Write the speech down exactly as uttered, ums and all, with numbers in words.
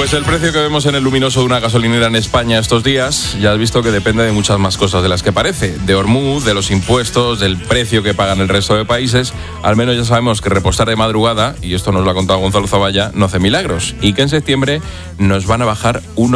Pues el precio que vemos en el luminoso de una gasolinera en España estos días, ya has visto que depende de muchas más cosas de las que parece. De Hormuz, de los impuestos, del precio que pagan el resto de países. Al menos ya sabemos que repostar de madrugada, y esto nos lo ha contado Gonzalo Zavalla, no hace milagros. Y que en septiembre nos van a bajar unos